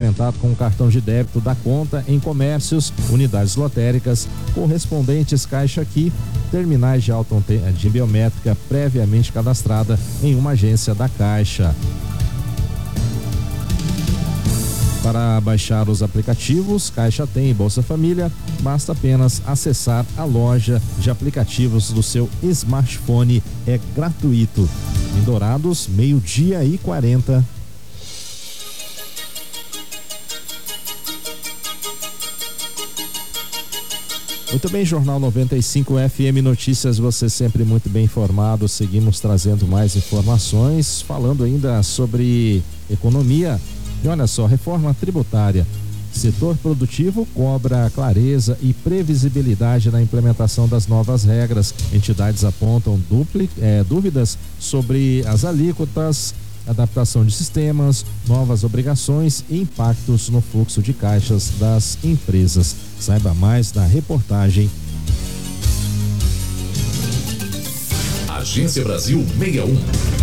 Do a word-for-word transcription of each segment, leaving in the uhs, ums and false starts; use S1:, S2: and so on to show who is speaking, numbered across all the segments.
S1: complementado com o cartão de débito da conta em comércios, unidades lotéricas, correspondentes Caixa Aqui, terminais de auto de biométrica previamente cadastrada em uma agência da Caixa. Para baixar os aplicativos Caixa Tem e Bolsa Família, basta apenas acessar a loja de aplicativos do seu smartphone. É gratuito. Em Dourados, meio-dia e quarenta. Muito bem, Jornal noventa e cinco F M Notícias, você sempre muito bem informado. Seguimos trazendo mais informações, falando ainda sobre economia. E olha só, reforma tributária. Setor produtivo cobra clareza e previsibilidade na implementação das novas regras. Entidades apontam dupli, é, dúvidas sobre as alíquotas, adaptação de sistemas, novas obrigações e impactos no fluxo de caixas das empresas. Saiba mais na reportagem.
S2: Agência Brasil sessenta e um.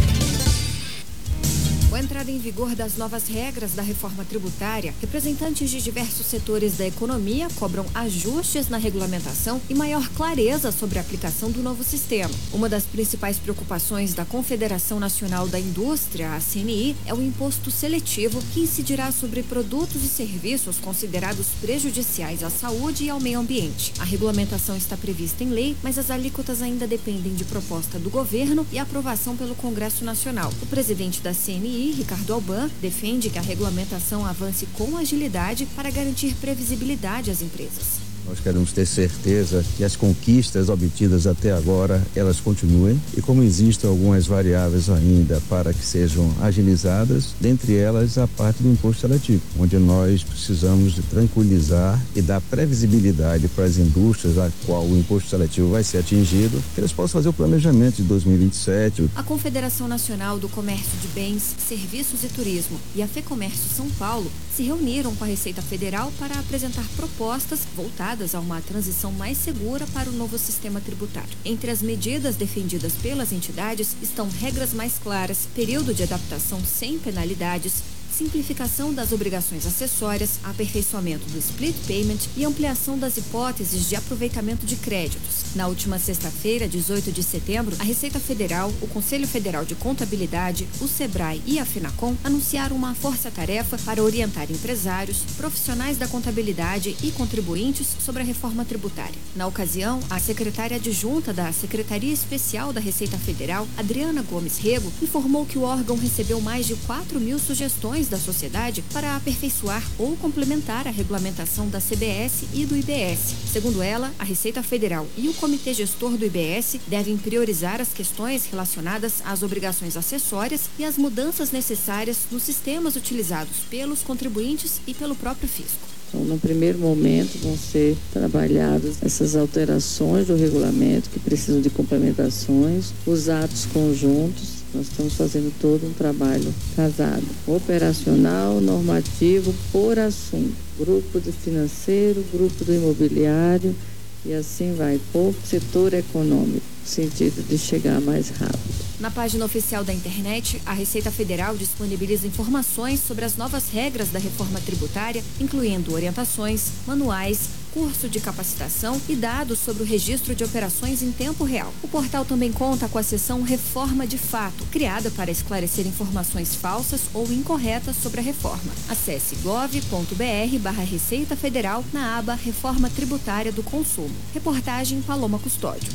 S3: Com a entrada em vigor das novas regras da reforma tributária, representantes de diversos setores da economia cobram ajustes na regulamentação e maior clareza sobre a aplicação do novo sistema. Uma das principais preocupações da Confederação Nacional da Indústria, a C N I, é o imposto seletivo, que incidirá sobre produtos e serviços considerados prejudiciais à saúde e ao meio ambiente. A regulamentação está prevista em lei, mas as alíquotas ainda dependem de proposta do governo e aprovação pelo Congresso Nacional. O presidente da C N I, Ricardo Alban, defende que a regulamentação avance com agilidade para garantir previsibilidade às empresas.
S4: Nós queremos ter certeza que as conquistas obtidas até agora, elas continuem, e como existem algumas variáveis ainda para que sejam agilizadas, dentre elas a parte do imposto seletivo, onde nós precisamos de tranquilizar e dar previsibilidade para as indústrias a qual o imposto seletivo vai ser atingido, que eles possam fazer o planejamento de dois mil e vinte e sete.
S3: A Confederação Nacional do Comércio de Bens, Serviços e Turismo e a FEComércio São Paulo se reuniram com a Receita Federal para apresentar propostas voltadas a uma transição mais segura para o novo sistema tributário. Entre as medidas defendidas pelas entidades estão regras mais claras, período de adaptação sem penalidades, simplificação das obrigações acessórias, aperfeiçoamento do split payment e ampliação das hipóteses de aproveitamento de créditos. Na última sexta-feira, dezoito de setembro, a Receita Federal, o Conselho Federal de Contabilidade, o SEBRAE e a FENACON anunciaram uma força-tarefa para orientar empresários, profissionais da contabilidade e contribuintes sobre a reforma tributária. Na ocasião, a secretária adjunta da Secretaria Especial da Receita Federal, Adriana Gomes Rego, informou que o órgão recebeu mais de quatro mil sugestões da sociedade para aperfeiçoar ou complementar a regulamentação da C B S e do I B S. Segundo ela, a Receita Federal e o Comitê Gestor do I B S devem priorizar as questões relacionadas às obrigações acessórias e às mudanças necessárias nos sistemas utilizados pelos contribuintes e pelo próprio fisco.
S5: Então, no primeiro momento, vão ser trabalhadas essas alterações do regulamento que precisam de complementações, os atos conjuntos. Nós estamos fazendo todo um trabalho casado, operacional, normativo, por assunto. Grupo do financeiro, grupo do imobiliário e assim vai, por setor econômico, no sentido de chegar mais rápido.
S3: Na página oficial da internet, a Receita Federal disponibiliza informações sobre as novas regras da reforma tributária, incluindo orientações, manuais, curso de capacitação e dados sobre o registro de operações em tempo real. O portal também conta com a seção Reforma de Fato, criada para esclarecer informações falsas ou incorretas sobre a reforma. Acesse gov.br barra Receita Federal na aba Reforma Tributária do Consumo. Reportagem Paloma Custódio.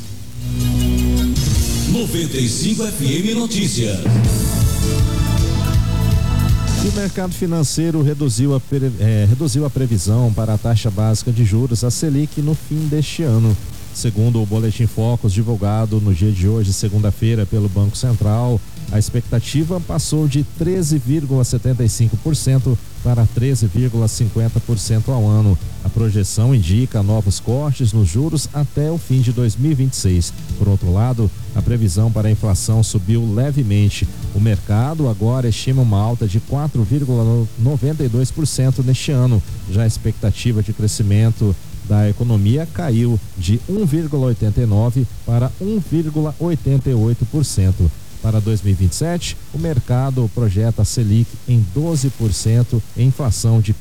S2: noventa e cinco F M Notícias.
S1: E o mercado financeiro reduziu a, é, reduziu a previsão para a taxa básica de juros, a Selic, no fim deste ano. Segundo o Boletim Focus, divulgado no dia de hoje, segunda-feira, pelo Banco Central, a expectativa passou de treze vírgula setenta e cinco por cento para treze vírgula cinquenta por cento ao ano. A projeção indica novos cortes nos juros até o fim de dois mil e vinte e seis. Por outro lado, a previsão para a inflação subiu levemente. O mercado agora estima uma alta de quatro vírgula noventa e dois por cento neste ano. Já a expectativa de crescimento da economia caiu de um vírgula oitenta e nove por cento para um vírgula oitenta e oito por cento. Para dois mil e vinte e sete, o mercado projeta a Selic em doze por cento e inflação de